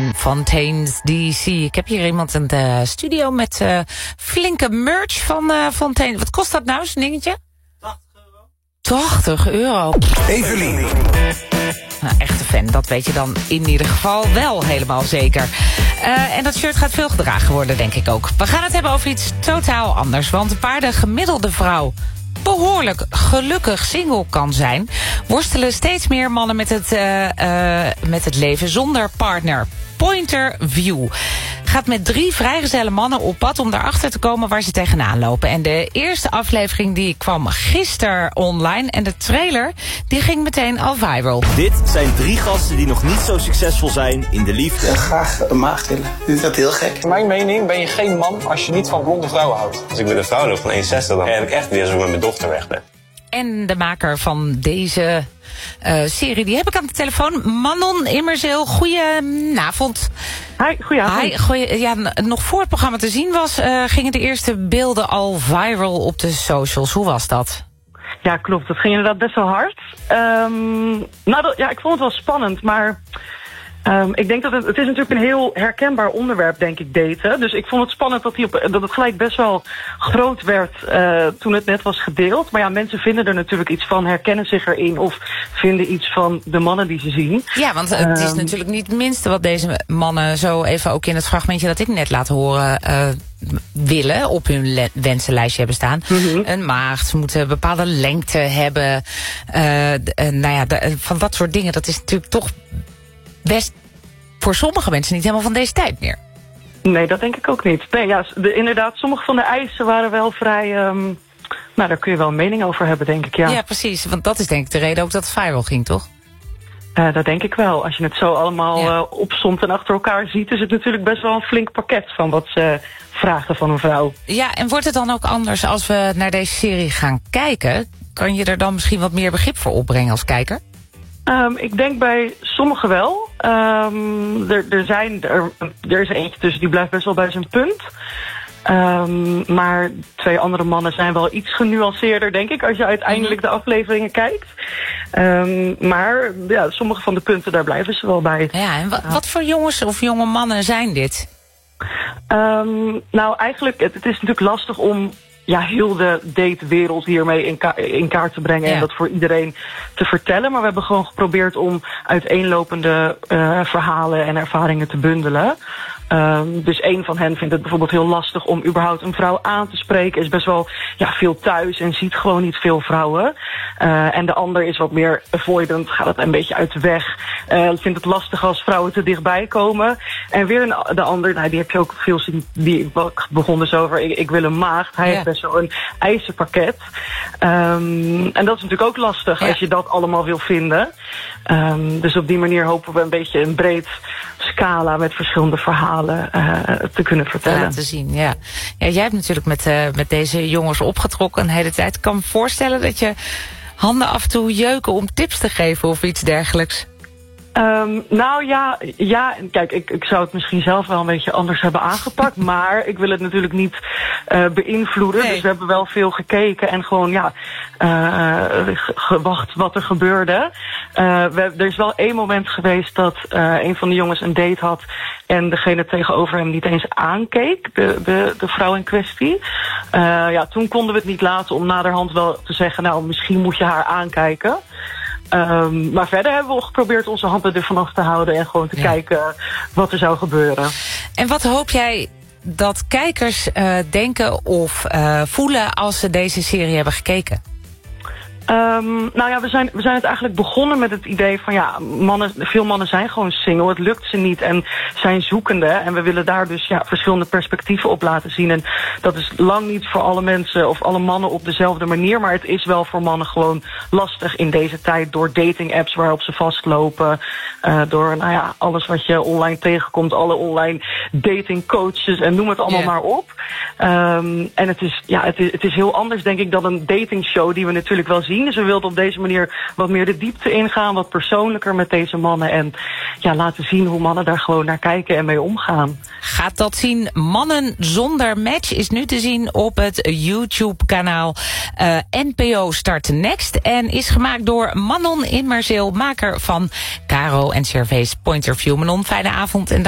Fontaine's DC. Ik heb hier iemand in de studio met flinke merch van Fontaine. Wat kost dat nou, zo'n dingetje? €80. Evelien. Nou, echte fan, dat weet je dan in ieder geval wel helemaal zeker. En dat shirt gaat veel gedragen worden, denk ik ook. We gaan het hebben over iets totaal anders. Want waar de gemiddelde vrouw behoorlijk gelukkig single kan zijn, worstelen steeds meer mannen met het leven zonder partner. Pointer View gaat met 3 vrijgezelle mannen op pad om daarachter te komen waar ze tegenaan lopen. En de eerste aflevering die kwam gisteren online en de trailer die ging meteen al viral. Dit zijn 3 gasten die nog niet zo succesvol zijn in de liefde. Ik graag een maagd willen. Dit is dat heel gek. In mijn mening ben je geen man als je niet van blonde vrouwen houdt. Als ik met een vrouw loop van 1,60, dan heb ik echt weer zo met mijn dochter weg ben. En de maker van deze serie, die heb ik aan de telefoon. Manon Immerzeel, goedenavond. Hi, goedenavond. Nog voor het programma te zien was, gingen de eerste beelden al viral op de socials. Hoe was dat? Ja, klopt. Dat ging inderdaad best wel hard. Ik vond het wel spannend, maar ik denk dat het is natuurlijk een heel herkenbaar onderwerp, denk ik, daten. Dus ik vond het spannend dat het gelijk best wel groot werd toen het net was gedeeld. Maar ja, mensen vinden er natuurlijk iets van, herkennen zich erin of vinden iets van de mannen die ze zien. Ja, want het is natuurlijk niet het minste wat deze mannen zo even ook in het fragmentje dat ik net laat horen willen op hun wensenlijstje hebben staan. Mm-hmm. Een maagd, ze moeten een bepaalde lengte hebben. Van dat soort dingen, dat is natuurlijk toch best voor sommige mensen niet helemaal van deze tijd meer. Nee, dat denk ik ook niet. Nee, ja, inderdaad, sommige van de eisen waren wel vrij daar kun je wel een mening over hebben, denk ik, ja. Ja, precies, want dat is denk ik de reden ook dat het viral ging, toch? Dat denk ik wel. Als je het zo allemaal opsomt en achter elkaar ziet, is het natuurlijk best wel een flink pakket van wat ze vragen van een vrouw. Ja, en wordt het dan ook anders als we naar deze serie gaan kijken? Kan je er dan misschien wat meer begrip voor opbrengen als kijker? Ik denk bij sommigen wel. Er is eentje tussen die blijft best wel bij zijn punt. Maar 2 andere mannen zijn wel iets genuanceerder, denk ik, als je uiteindelijk de afleveringen kijkt. Maar ja, sommige van de punten, daar blijven ze wel bij. Ja, en wat voor jongens of jonge mannen zijn dit? Eigenlijk, het is natuurlijk lastig om heel de datewereld hiermee in kaart te brengen en dat voor iedereen te vertellen. Maar we hebben gewoon geprobeerd om uiteenlopende verhalen en ervaringen te bundelen. Dus een van hen vindt het bijvoorbeeld heel lastig om überhaupt een vrouw aan te spreken. Is best wel veel thuis en ziet gewoon niet veel vrouwen. En de ander is wat meer avoidant, gaat het een beetje uit de weg. Vindt het lastig als vrouwen te dichtbij komen. En weer de ander, die heb je ook veel zien. Die begon dus over, ik wil een maagd. Hij heeft best wel een eisenpakket. En dat is natuurlijk ook lastig als je dat allemaal wil vinden. Dus op die manier hopen we een beetje een breed scala met verschillende verhalen te kunnen vertellen. Laten zien, ja. Jij hebt natuurlijk met deze jongens opgetrokken een hele tijd. Ik kan me voorstellen dat je handen af en toe jeuken om tips te geven of iets dergelijks. Kijk, ik zou het misschien zelf wel een beetje anders hebben aangepakt, maar ik wil het natuurlijk niet beïnvloeden. Nee. Dus we hebben wel veel gekeken en gewoon gewacht wat er gebeurde. Er is wel 1 moment geweest dat een van de jongens een date had en degene tegenover hem niet eens aankeek, de vrouw in kwestie. Toen konden we het niet laten om naderhand wel te zeggen, misschien moet je haar aankijken. Maar verder hebben we geprobeerd onze handen ervan af te houden en gewoon te kijken wat er zou gebeuren. En wat hoop jij dat kijkers denken of voelen als ze deze serie hebben gekeken? We zijn het eigenlijk begonnen met het idee van veel mannen zijn gewoon single. Het lukt ze niet en zijn zoekende. En we willen daar dus verschillende perspectieven op laten zien. En dat is lang niet voor alle mensen of alle mannen op dezelfde manier. Maar het is wel voor mannen gewoon lastig in deze tijd door dating apps waarop ze vastlopen. Door alles wat je online tegenkomt. Alle online dating coaches en noem het allemaal maar op. En het is heel anders denk ik dan een datingshow die we natuurlijk wel zien. Dus we wilden op deze manier wat meer de diepte ingaan, wat persoonlijker met deze mannen. En laten zien hoe mannen daar gewoon naar kijken en mee omgaan. Gaat dat zien? Mannen zonder match is nu te zien op het YouTube-kanaal NPO Start Next. En is gemaakt door Manon Immerzeel, maker van Caro en Cervé's Pointer View. Manon, fijne avond en